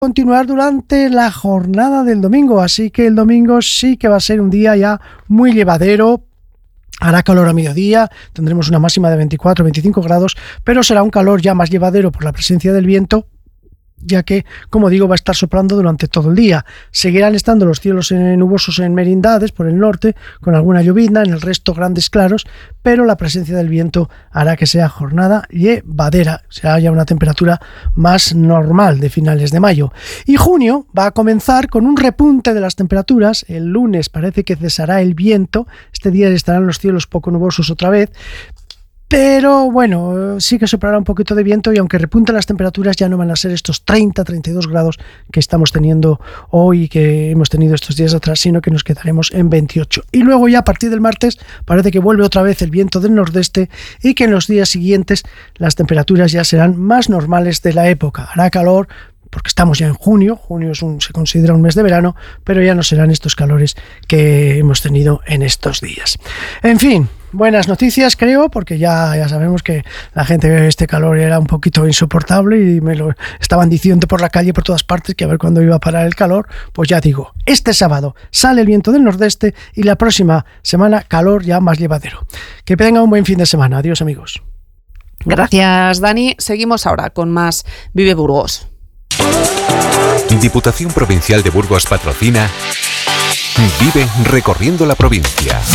continuar durante la jornada del domingo, así que el domingo sí que va a ser un día ya muy llevadero. Hará calor a mediodía, tendremos una máxima de 24-25 grados, pero será un calor ya más llevadero por la presencia del viento, ya que, como digo, va a estar soplando durante todo el día. Seguirán estando los cielos nubosos en merindades por el norte, con alguna llovizna, en el resto grandes claros, pero la presencia del viento hará que sea jornada llevadera, será ya una temperatura más normal de finales de mayo. Y junio va a comenzar con un repunte de las temperaturas. El lunes parece que cesará el viento, este día estarán los cielos poco nubosos otra vez, pero bueno, sí que soplará un poquito de viento y aunque repunten las temperaturas ya no van a ser estos 30-32 grados que estamos teniendo hoy y que hemos tenido estos días atrás, sino que nos quedaremos en 28. Y luego ya a partir del martes parece que vuelve otra vez el viento del nordeste y que en los días siguientes las temperaturas ya serán más normales de la época. Hará calor porque estamos ya en junio se considera un mes de verano, pero ya no serán estos calores que hemos tenido en estos días. En fin, buenas noticias creo, porque ya sabemos que la gente ve este calor era un poquito insoportable y me lo estaban diciendo por la calle por todas partes que a ver cuándo iba a parar el calor. Pues ya digo, este sábado sale el viento del nordeste y la próxima semana calor ya más llevadero. Que tengan un buen fin de semana. Adiós, amigos. Gracias, Dani. Seguimos ahora con más Vive Burgos. Diputación Provincial de Burgos patrocina Vive recorriendo la provincia.